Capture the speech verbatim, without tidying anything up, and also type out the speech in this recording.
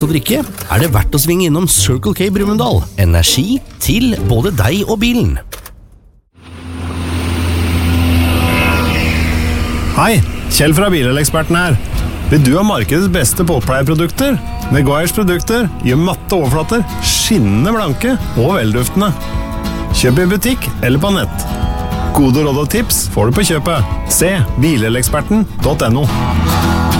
å drikke, er det verdt å svinge innom Circle K Brumunddal. Energi til både deg og bilen. Hei, Kjell fra Bileleksperten her. Vil du ha markedets beste båtpleieprodukter? Meguiars produkter gjør matte overflater skinnende blanke og velduftende. Kjøp i butikk eller på nett. Gode råd og tips får du på kjøpet. Se bileleksperten punktum no.